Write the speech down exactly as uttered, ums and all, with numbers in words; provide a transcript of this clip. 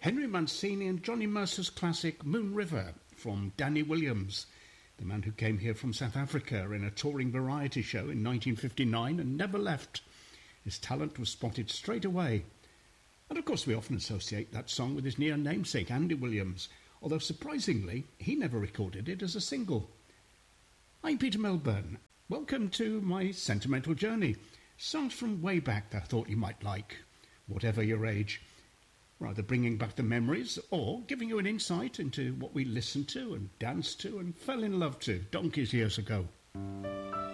Henry Mancini and Johnny Mercer's classic Moon River from Danny Williams, the man who came here from South Africa in a touring variety show in nineteen fifty-nine and never left. His talent was spotted straight away. And of course we often associate that song with his near namesake Andy Williams, although surprisingly he never recorded it as a single. I'm Peter Milburn. Welcome to my sentimental journey. Songs from way back that I thought you might like, whatever your age. Rather bringing back the memories or giving you an insight into what we listened to and danced to and fell in love to donkeys years ago.